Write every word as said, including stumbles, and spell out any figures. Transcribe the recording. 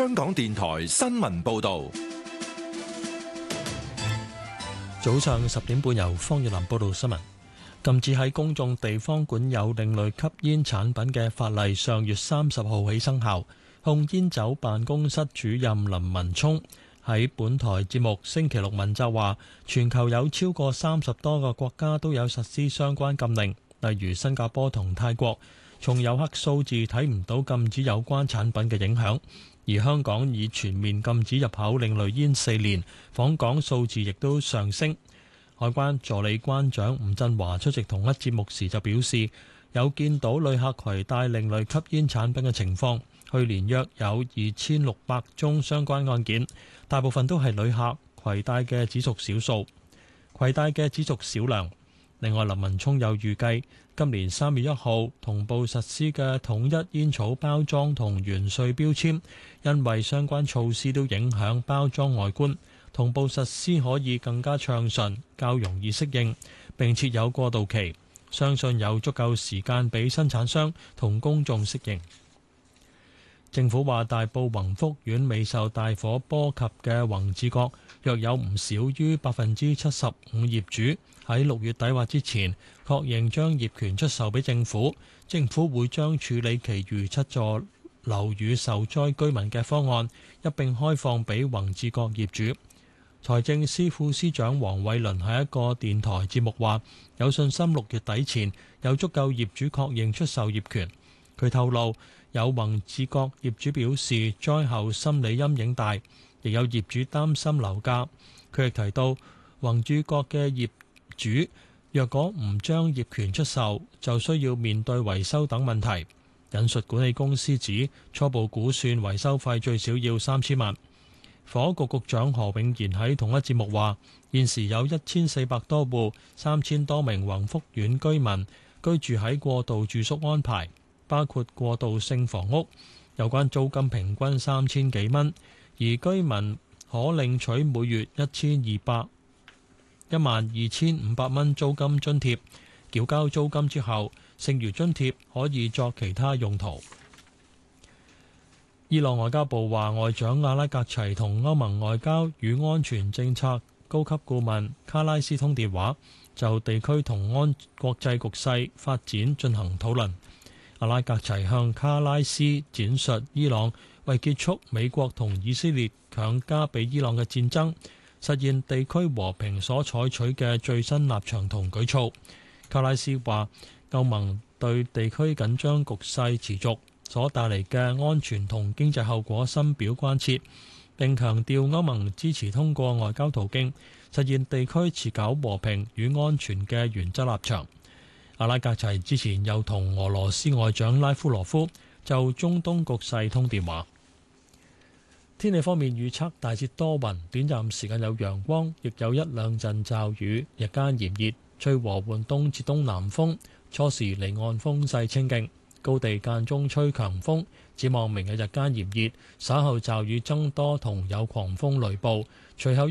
香港電台新聞報道。 早上十點半，由方月林報道新聞。禁止喺公眾地方管有另類吸煙產品嘅法例上月三十號起生效。控煙酒辦公室主任林文聰喺本台節目星期六問責話，全球有超過三十多個國家都有實施相關禁令，例如新加坡同泰國。從遊客數字睇唔到禁止有關產品嘅影響，而香港已全面禁止入口另類煙四年，訪港數字亦都上升。海關助理關長吳振華出席同一節目時就表示，有見到旅客攜帶另類吸煙產品嘅情況，去年約有二千六百宗相關案件，大部分都係旅客攜帶嘅只屬少數，攜帶嘅只屬少量。另外，林文聰又預計今年三月一號同步實施嘅統一煙草包裝同原稅標籤，因為相關措施都影響包裝外觀，同步實施可以更加暢順，較容易適應，並設有過渡期，相信有足夠時間俾生產商同公眾適應。政府話，大埔宏福苑未受大火波及嘅宏志閣，約有唔少於百分之七十五業主喺六月底或之前確認將業權出售俾政府，政府會將處理其餘七座樓宇受災居民嘅方案一並開放俾宏志閣業主。財政司副司長黃偉綸喺一個電台節目話，有信心六月底前有足夠業主確認出售業權。佢透露，有宏志閣業主表示災後心理陰影大，亦有業主擔心樓價。佢亦提到，宏志閣嘅業主若果唔將業權出售，就需要面對維修等問題。引述管理公司指，初步估算維修費最少要三千萬。房屋局局長何永賢喺同一節目話，現時有一千四百多戶、三千多名宏福苑居民居住喺過渡住宿安排，包括過渡性房屋，有關租金平均三千幾蚊，而居民可領取每月一千二百一萬二千五百蚊租金津貼，繳交租金之後，剩餘津貼可以作其他用途。伊朗外交部話，外長阿拉格齊同歐盟外交與安全政策高級顧問卡拉斯通電話，就地區同安國際局勢發展進行討論。阿拉格齊向卡拉斯展述伊朗為結束美國同以色列強加俾伊朗嘅戰爭，實現地區和平所採取嘅最新立場同舉措。卡拉斯話，歐盟對地區緊張局勢持續所帶嚟嘅安全同經濟後果深表關切，並強調歐盟支持通過外交途徑實現地區持久和平與安全嘅原則立場。阿拉格齊之前又同俄羅斯外長拉夫羅夫就中東局勢通電話。天氣方面預測大致多雲，短暫時間有陽光，亦有一兩陣驟雨，日間炎熱，吹和緩東至東南風，初時離岸風勢清勁，高地間中吹強風。展望明日日間炎熱，稍後驟雨增多同有狂風雷暴，隨後